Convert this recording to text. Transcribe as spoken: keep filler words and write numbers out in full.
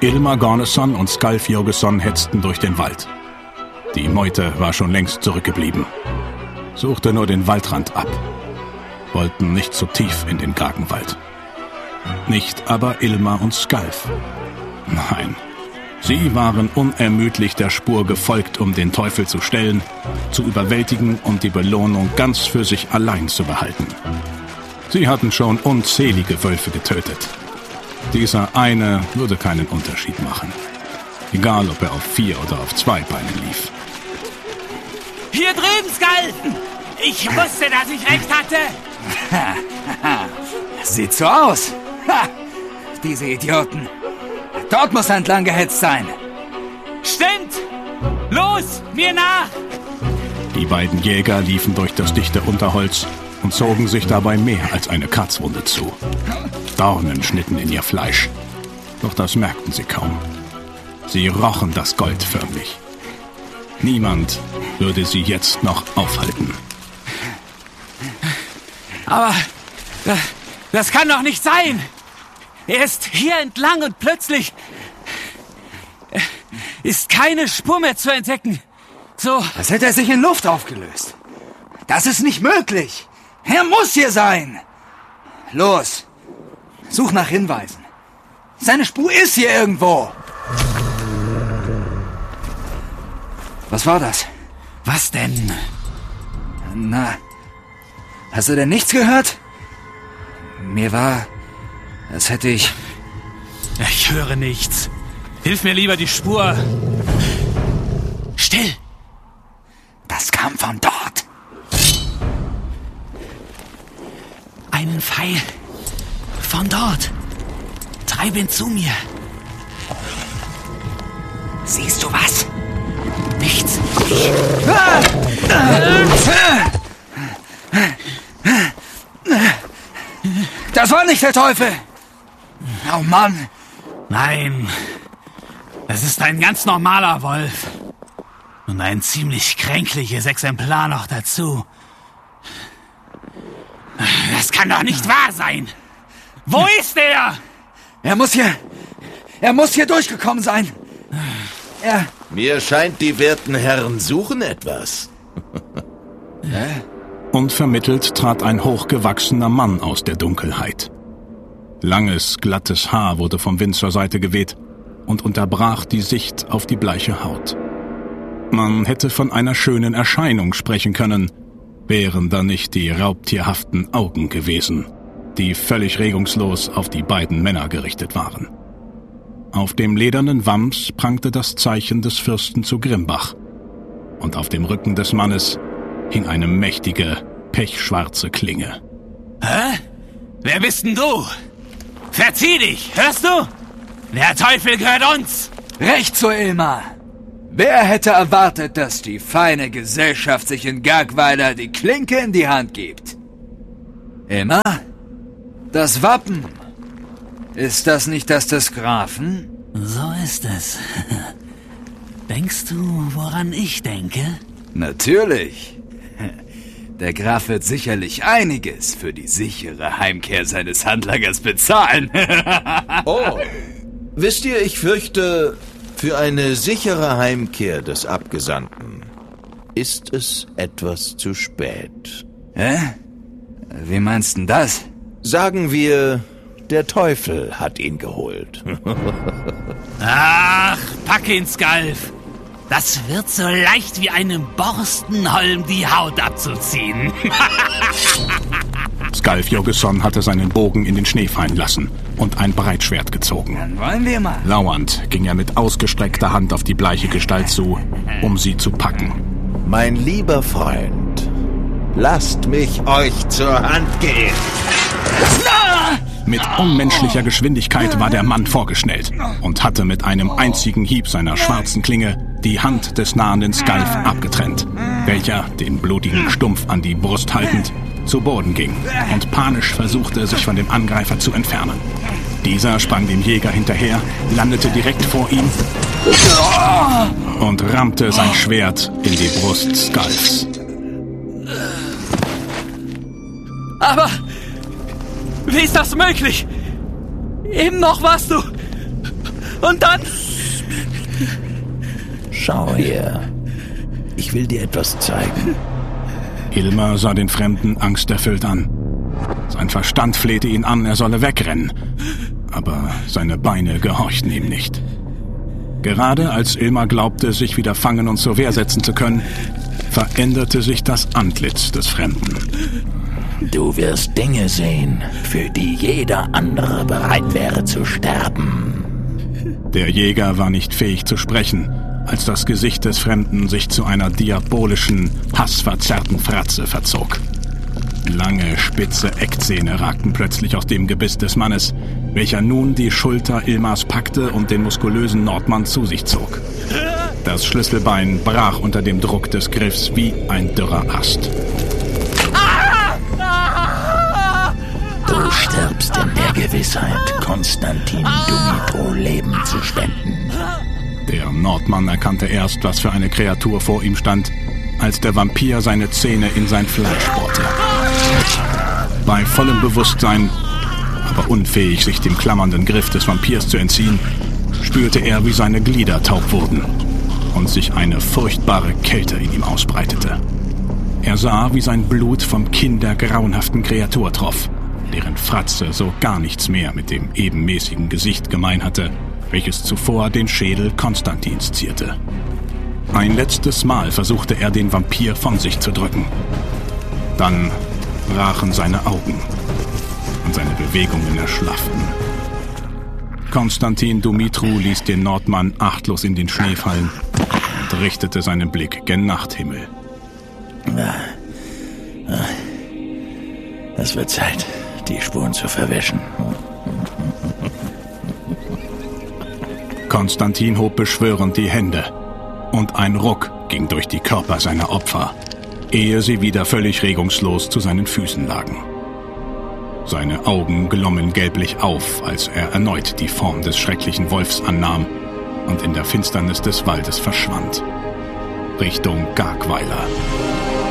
Ilmar Gorneson und Skalf Jorgesson hetzten durch den Wald. Die Meute war schon längst zurückgeblieben. Suchte nur den Waldrand ab. Wollten nicht zu tief in den Gagenwald. Nicht aber Ilmar und Skalf. Nein, sie waren unermüdlich der Spur gefolgt, um den Teufel zu stellen, zu überwältigen und die Belohnung ganz für sich allein zu behalten. Sie hatten schon unzählige Wölfe getötet. Dieser eine würde keinen Unterschied machen. Egal, ob er auf vier oder auf zwei Beinen lief. Hier drüben, Skalf! Ich wusste, dass ich recht hatte! Sieht so aus. Ha, diese Idioten. Dort muss er entlang gehetzt sein. Stimmt! Los, mir nach! Die beiden Jäger liefen durch das dichte Unterholz und zogen sich dabei mehr als eine Kratzwunde zu. Dornen schnitten in ihr Fleisch. Doch das merkten sie kaum. Sie rochen das Gold förmlich. Niemand würde sie jetzt noch aufhalten. Aber das, das kann doch nicht sein! Er ist hier entlang und plötzlich ist keine Spur mehr zu entdecken. So. Als hätte er sich in Luft aufgelöst. Das ist nicht möglich. Er muss hier sein. Los, such nach Hinweisen. Seine Spur ist hier irgendwo. Was war das? Was denn? Na, hast du denn nichts gehört? Mir war, als hätte ich... Ich höre nichts. Hilf mir lieber die Spur. Still! Das kam von dort. Einen Pfeil. Von dort. Treib ihn zu mir. Siehst du was? Nichts. Das war nicht der Teufel. Oh Mann. Nein. Es ist ein ganz normaler Wolf. Und ein ziemlich kränkliches Exemplar noch dazu. Das kann doch nicht wahr sein. Wo ist er? Er muss hier... Er muss hier durchgekommen sein. Er... Mir scheint, die werten Herren suchen etwas. Hä? Unvermittelt trat ein hochgewachsener Mann aus der Dunkelheit. Langes, glattes Haar wurde vom Wind zur Seite geweht und unterbrach die Sicht auf die bleiche Haut. Man hätte von einer schönen Erscheinung sprechen können, wären da nicht die raubtierhaften Augen gewesen, die völlig regungslos auf die beiden Männer gerichtet waren. Auf dem ledernen Wams prangte das Zeichen des Fürsten zu Grimbach, und auf dem Rücken des Mannes hing eine mächtige, pechschwarze Klinge. Hä? Wer bist denn du? Verzieh dich, hörst du? Der Teufel gehört uns! Recht so, Ilmar. Wer hätte erwartet, dass die feine Gesellschaft sich in Gagweiler die Klinke in die Hand gibt? Ilmar? Das Wappen. Ist das nicht das des Grafen? So ist es. Denkst du, woran ich denke? Natürlich. Der Graf wird sicherlich einiges für die sichere Heimkehr seines Handlangers bezahlen. Oh, wisst ihr, ich fürchte, für eine sichere Heimkehr des Abgesandten ist es etwas zu spät. Hä? Wie meinst denn das? Sagen wir, der Teufel hat ihn geholt. Ach, pack ihn, Skalf. Das wird so leicht wie einem Borstenholm die Haut abzuziehen. Skalf Jorgesson hatte seinen Bogen in den Schnee fallen lassen und ein Breitschwert gezogen. Dann wollen wir mal. Lauernd ging er mit ausgestreckter Hand auf die bleiche Gestalt zu, um sie zu packen. Mein lieber Freund, lasst mich euch zur Hand gehen. Mit unmenschlicher Geschwindigkeit war der Mann vorgeschnellt und hatte mit einem einzigen Hieb seiner schwarzen Klinge die Hand des nahenden Skalf abgetrennt, welcher, den blutigen Stumpf an die Brust haltend, zu Boden ging und panisch versuchte, sich von dem Angreifer zu entfernen. Dieser sprang dem Jäger hinterher, landete direkt vor ihm und rammte sein Schwert in die Brust Skalfs. Aber wie ist das möglich? Eben noch warst du Und dann... Schau her. Ich will dir etwas zeigen. Ilmar sah den Fremden angsterfüllt an. Sein Verstand flehte ihn an, er solle wegrennen. Aber seine Beine gehorchten ihm nicht. Gerade als Ilmar glaubte, sich wieder fangen und zur Wehr setzen zu können, veränderte sich das Antlitz des Fremden. Du wirst Dinge sehen, für die jeder andere bereit wäre zu sterben. Der Jäger war nicht fähig zu sprechen, als das Gesicht des Fremden sich zu einer diabolischen, hassverzerrten Fratze verzog. Lange, spitze Eckzähne ragten plötzlich aus dem Gebiss des Mannes, welcher nun die Schulter Ilmars packte und den muskulösen Nordmann zu sich zog. Das Schlüsselbein brach unter dem Druck des Griffs wie ein dürrer Ast. Du stirbst in der Gewissheit, Konstantin Dumitru Leben zu spenden. Der Nordmann erkannte erst, was für eine Kreatur vor ihm stand, als der Vampir seine Zähne in sein Fleisch bohrte. Bei vollem Bewusstsein, aber unfähig, sich dem klammernden Griff des Vampirs zu entziehen, spürte er, wie seine Glieder taub wurden und sich eine furchtbare Kälte in ihm ausbreitete. Er sah, wie sein Blut vom Kinn der grauenhaften Kreatur troff, deren Fratze so gar nichts mehr mit dem ebenmäßigen Gesicht gemein hatte, welches zuvor den Schädel Konstantins zierte. Ein letztes Mal versuchte er, den Vampir von sich zu drücken. Dann brachen seine Augen und seine Bewegungen erschlafften. Konstantin Dumitru ließ den Nordmann achtlos in den Schnee fallen und richtete seinen Blick gen Nachthimmel. Es wird Zeit, die Spuren zu verwischen. Konstantin hob beschwörend die Hände, und ein Ruck ging durch die Körper seiner Opfer, ehe sie wieder völlig regungslos zu seinen Füßen lagen. Seine Augen glommen gelblich auf, als er erneut die Form des schrecklichen Wolfs annahm und in der Finsternis des Waldes verschwand. Richtung Gargweiler.